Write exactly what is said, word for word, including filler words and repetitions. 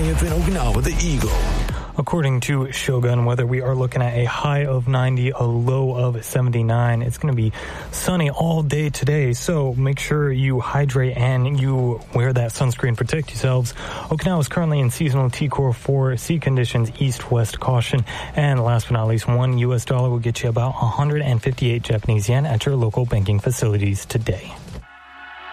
twentieth in Okinawa, the Eagle. According to Shogun Weather, we are looking at a high of ninety, a low of seventy-nine. It's going to be sunny all day today, so make sure you hydrate and you wear that sunscreen. Protect yourselves. Okinawa is currently in seasonal T Core four, sea conditions east-west caution. And last but not least, one U S dollar will get you about one hundred fifty-eight Japanese yen at your local banking facilities today.